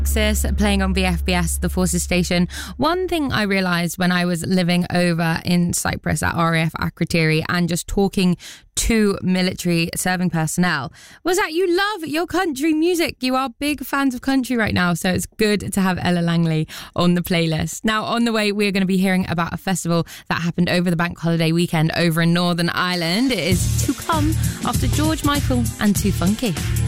Texas, playing on VFBS, the Forces station. One thing I realised when I was living over in Cyprus at RAF Akrotiri and just talking to military serving personnel was that you love your country music. You are big fans of country right now, so it's good to have Ella Langley on the playlist. Now, on the way, we're going to be hearing about a festival that happened over the bank holiday weekend over in Northern Ireland. It is to come after George Michael and Too Funky.